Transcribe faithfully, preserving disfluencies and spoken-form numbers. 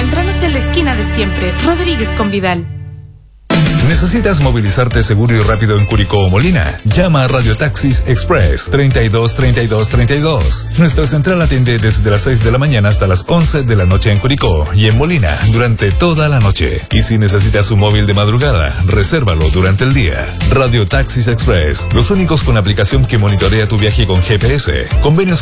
Encuéntranos en la esquina de siempre, Rodríguez con Vidal. ¿Necesitas movilizarte seguro y rápido en Curicó o Molina? Llama a Radio Taxis Express treinta y dos, treinta y dos, treinta y dos. Nuestra central atiende desde las seis de la mañana hasta las once de la noche en Curicó y en Molina durante toda la noche. Y si necesitas un móvil de madrugada, resérvalo durante el día. Radio Taxis Express, los únicos con aplicación que monitorea tu viaje con G P S. Convenios